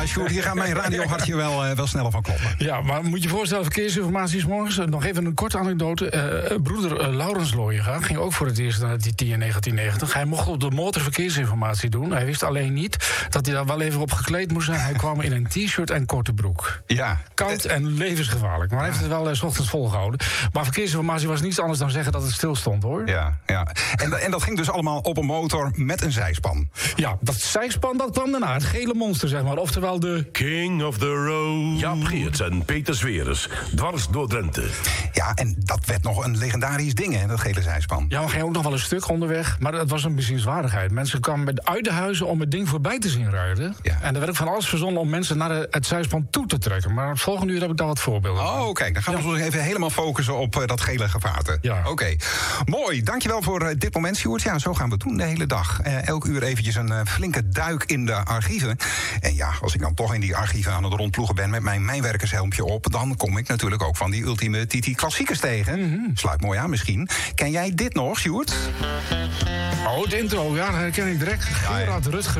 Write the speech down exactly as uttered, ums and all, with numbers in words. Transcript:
Ja, Sjoerd, hier gaat mijn radiohartje wel, uh, wel sneller van kloppen. Ja, maar moet je je voorstellen, verkeersinformatie is morgens. Uh, nog even een korte anekdote. Uh, broeder uh, Laurens Looijenga ging ook voor het eerst naar die T in negentien negentig. Hij mocht op de motor verkeersinformatie doen. Hij wist alleen niet dat hij daar wel even op gekleed moest zijn. Hij kwam in een t-shirt en korte broek. Ja. Koud en levensgevaarlijk. Maar hij heeft het wel uh, 's ochtends volgehouden. Maar verkeersinformatie was niets anders dan zeggen dat het stil stond, hoor. Ja, ja. En, en dat ging dus allemaal op een motor met een zijspan. Ja, dat zijspan dat kwam daarna. Het gele monster, zeg maar. Oftewel de King of the Road. Jaap Geerts en Peter Zweres. Dwars door Drenthe. Ja, en dat werd nog een legendarisch ding, hè, dat gele zijspan. Ja, we gingen ook nog wel een stuk onderweg. Maar dat was een bezienswaardigheid. Mensen kwamen met uit de huizen om het ding voorbij te zien rijden. Ja. En er werd ook van alles verzonnen om mensen naar de, het zijspan toe te trekken. Maar het volgende uur heb ik daar wat voorbeelden van. Oh, kijk, dan gaan we ons even helemaal focussen op uh, dat gele gevaarte. Ja. Oké, okay. Mooi. Dankjewel voor uh, dit moment, Sjoerd. Ja, zo gaan we het doen de hele dag. Uh, elk uur eventjes een uh, flinke duik in de archieven. En ja, als ik dan toch in die archieven aan het rondploegen ben met mijn mijnwerkershelmpje op, dan kom ik natuurlijk ook van die ultieme Titi klassiekers tegen. Mm-hmm. Sluit mooi aan misschien. Ken jij dit nog, Sjoerd? Oh, het intro, ja, dat herken ik direct. Ja, ja. Gerard Rutger.